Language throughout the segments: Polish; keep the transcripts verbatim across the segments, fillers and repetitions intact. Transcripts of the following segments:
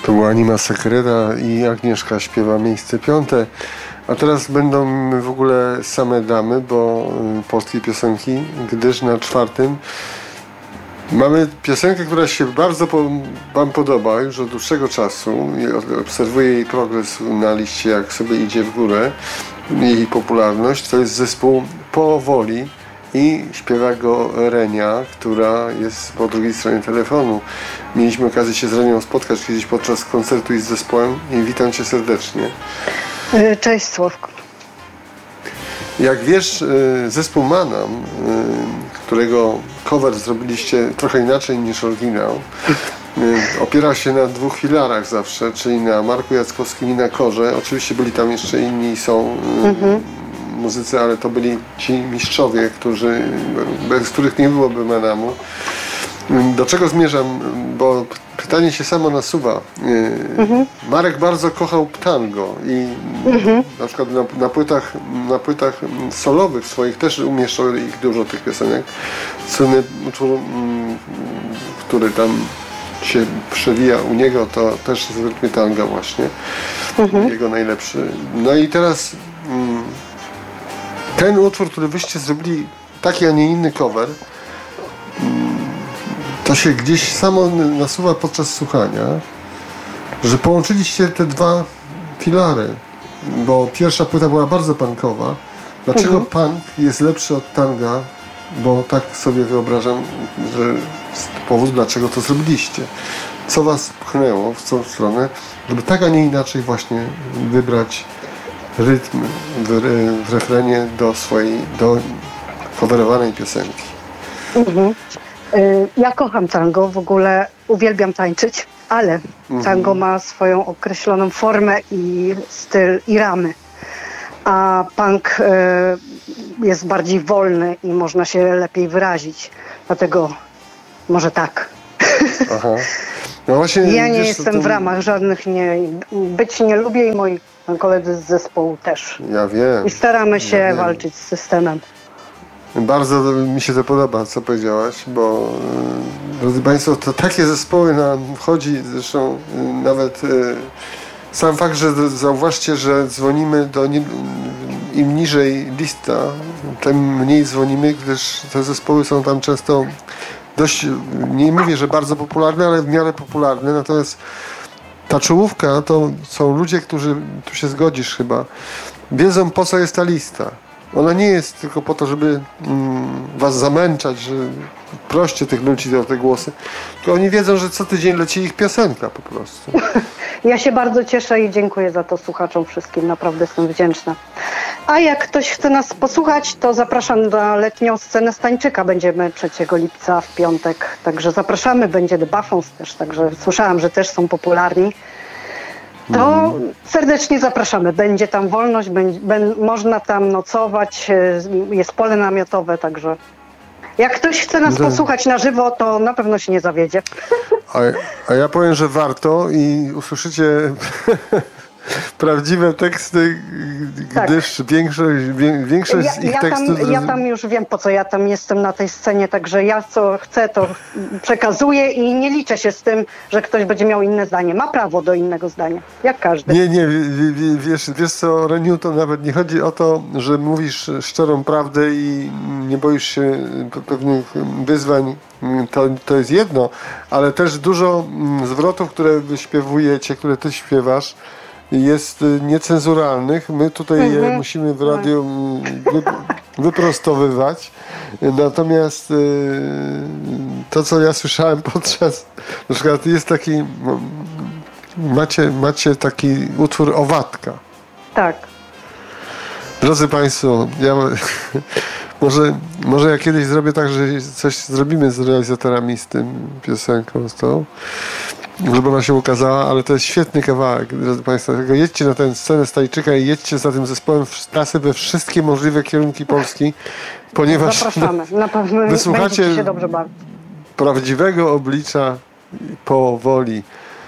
To była Anima Secreta i Agnieszka śpiewa miejsce piąte. A teraz będą w ogóle same damy, bo polskie piosenki, gdyż na czwartym mamy piosenkę, która się bardzo po, wam podoba już od dłuższego czasu. Obserwuję jej progres na liście, jak sobie idzie w górę, jej popularność. To jest zespół Powoli i śpiewa go Renia, która jest po drugiej stronie telefonu. Mieliśmy okazję się z Renią spotkać kiedyś podczas koncertu i z zespołem i witam cię serdecznie. Cześć Sławku. Jak wiesz, zespół Manam, którego cover zrobiliście trochę inaczej niż oryginał, opiera się na dwóch filarach zawsze, czyli na Marku Jackowskim i na Korze. Oczywiście byli tam jeszcze inni, są mhm. muzycy, ale to byli ci mistrzowie, którzy, bez których nie byłoby Manamu. Do czego zmierzam? Bo pytanie się samo nasuwa. Mhm. Marek bardzo kochał tango i mhm. na przykład na, na, płytach, na płytach solowych swoich też umieszczał ich dużo tych piosenek. Słynny utwór, który tam się przewija u niego, to też z rytmy tango właśnie. Mhm. Jego najlepszy. No i teraz ten utwór, który wyście zrobili, taki, a nie inny cover, to się gdzieś samo nasuwa podczas słuchania, że połączyliście te dwa filary, bo pierwsza płyta była bardzo punkowa. Dlaczego mhm. punk jest lepszy od tanga? Bo tak sobie wyobrażam, że powód, dlaczego to zrobiliście. Co was pchnęło w tą stronę, żeby tak, a nie inaczej właśnie wybrać rytm w, w refrenie do swojej, do coverowanej piosenki. Mhm. Ja kocham tango, w ogóle uwielbiam tańczyć, ale tango ma swoją określoną formę i styl i ramy, a punk jest bardziej wolny i można się lepiej wyrazić, dlatego może tak. Aha. No właśnie, ja nie wiesz, jestem to... w ramach żadnych, nie, być nie lubię i moi koledzy z zespołu też. Ja wiem. I staramy się ja walczyć z systemem. Bardzo mi się to podoba, co powiedziałaś, bo drodzy Państwo, to takie zespoły nam wchodzi, zresztą nawet sam fakt, że zauważcie, że dzwonimy do nie, im niżej lista, tym mniej dzwonimy, gdyż te zespoły są tam często dość, nie mówię, że bardzo popularne, ale w miarę popularne, natomiast ta czołówka to są ludzie, którzy, tu się zgodzisz chyba, wiedzą, po co jest ta lista. Ona nie jest tylko po to, żeby mm, was zamęczać, że proście tych ludzi o te głosy, tylko oni wiedzą, że co tydzień leci ich piosenka po prostu. Ja się bardzo cieszę i dziękuję za to słuchaczom wszystkim, naprawdę jestem wdzięczna. A jak ktoś chce nas posłuchać, to zapraszam na letnią scenę Stańczyka. Będziemy trzeciego lipca w piątek, także zapraszamy, będzie The Buffons też, także słyszałam, że też są popularni. To serdecznie zapraszamy. Będzie tam wolność, będzie, ben, można tam nocować, jest pole namiotowe, także jak ktoś chce nas posłuchać na żywo, to na pewno się nie zawiedzie. A, a ja powiem, że warto i usłyszycie prawdziwe teksty, gdyż tak. większość, większość ja, z ich ja tekstów... Tam, ja tam już wiem, po co ja tam jestem na tej scenie, także ja co chcę, to przekazuję i nie liczę się z tym, że ktoś będzie miał inne zdanie. Ma prawo do innego zdania, jak każdy. Nie, nie, wiesz, wiesz co, Reniu, to nawet nie chodzi o to, że mówisz szczerą prawdę i nie boisz się pewnych wyzwań, to, to jest jedno, ale też dużo zwrotów, które wyśpiewujecie, które ty śpiewasz, jest niecenzuralnych. My tutaj mm-hmm. je musimy w radiu wy, wyprostowywać. Natomiast to, co ja słyszałem podczas, na przykład jest taki, macie, macie taki utwór Owadka. Tak. Drodzy Państwo, ja może, może ja kiedyś zrobię tak, że coś zrobimy z realizatorami z tym piosenką, z tą, żeby ona się ukazała, ale to jest świetny kawałek, drodzy Państwo. Jedźcie na tę scenę Stańczyka i jedźcie za tym zespołem w trasy we wszystkie możliwe kierunki Polski, ponieważ zapraszamy. Na pewno wysłuchacie się dobrze bawić. Prawdziwego oblicza Powoli.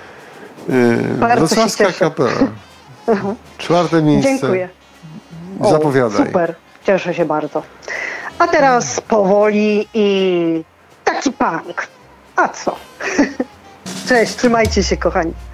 Wrocławska kapela. Czwarte miejsce. Dziękuję. Zapowiadaj. O, super, cieszę się bardzo. A teraz Powoli i taki punk. A co? Cześć, trzymajcie się, kochani.